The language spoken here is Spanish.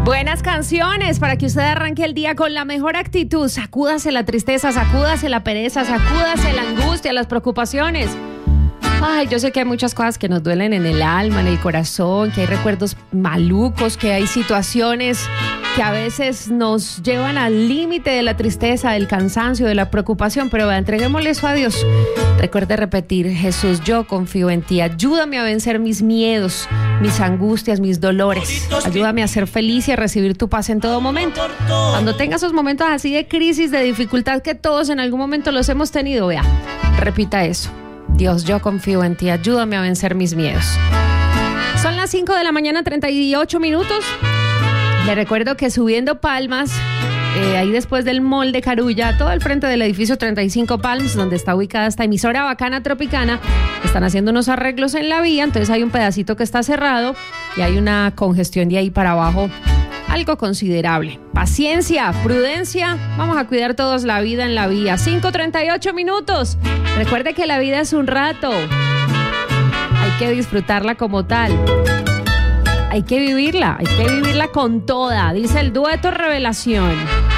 Buenas canciones para que usted arranque el día con la mejor actitud. Sacúdase la tristeza, sacúdase la pereza, sacúdase la angustia, las preocupaciones. Ay, yo sé que hay muchas cosas que nos duelen en el alma, en el corazón, que hay recuerdos malucos, que hay situaciones que a veces nos llevan al límite de la tristeza, del cansancio, de la preocupación, pero entreguémosle eso a Dios. Recuerde repetir: Jesús, yo confío en ti, ayúdame a vencer mis miedos, mis angustias, mis dolores. Ayúdame a ser feliz y a recibir tu paz en todo momento. Cuando tenga esos momentos así de crisis, de dificultad, que todos en algún momento los hemos tenido, vea, repita eso: Dios, yo confío en ti, ayúdame a vencer mis miedos. Son las 5 de la mañana, 38 minutos. Le recuerdo que subiendo Palmas, ahí después del mall de Carulla, todo el frente del edificio 35 Palms, donde está ubicada esta emisora Bacana Tropicana, están haciendo unos arreglos en la vía, entonces hay un pedacito que está cerrado y hay una congestión de ahí para abajo algo considerable. Paciencia, prudencia, vamos a cuidar todos la vida en la vía. 5:38 minutos. Recuerde que la vida es un rato. Hay que disfrutarla como tal. Hay que vivirla con toda, dice el dueto Revelación.